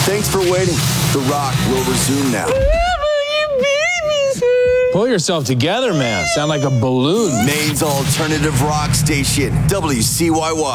Thanks for waiting. The Rock will resume now. Pull yourself together, man. Sound like a balloon. Maine's alternative rock station, WCYY.